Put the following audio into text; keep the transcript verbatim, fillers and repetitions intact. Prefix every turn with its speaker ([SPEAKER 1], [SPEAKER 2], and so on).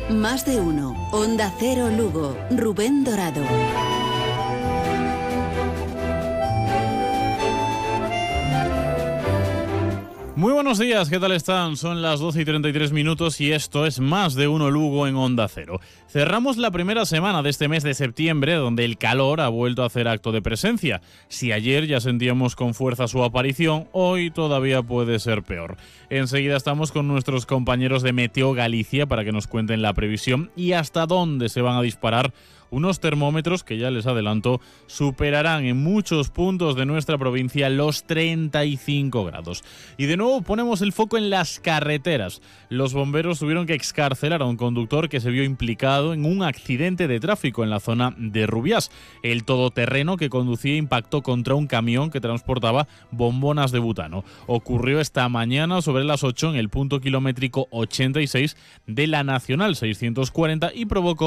[SPEAKER 1] Más de uno. Onda Cero Lugo. Rubén Dorado.
[SPEAKER 2] Muy buenos días, ¿qué tal están? Son las doce y treinta y tres minutos y esto es Más de Uno Lugo en Onda Cero. Cerramos la primera semana de este mes de septiembre, donde el calor ha vuelto a hacer acto de presencia. Si ayer ya sentíamos con fuerza su aparición, hoy todavía puede ser peor. Enseguida estamos con nuestros compañeros de Meteo Galicia para que nos cuenten la previsión y hasta dónde se van a disparar unos termómetros que, ya les adelanto, superarán en muchos puntos de nuestra provincia los treinta y cinco grados. Y de nuevo ponemos el foco en las carreteras. Los bomberos tuvieron que excarcelar a un conductor que se vio implicado en un accidente de tráfico en la zona de Rubiás. El todoterreno que conducía impactó contra un camión que transportaba bombonas de butano. Ocurrió esta mañana sobre las ocho en el punto kilométrico ochenta y seis de la Nacional seiscientos cuarenta y provocó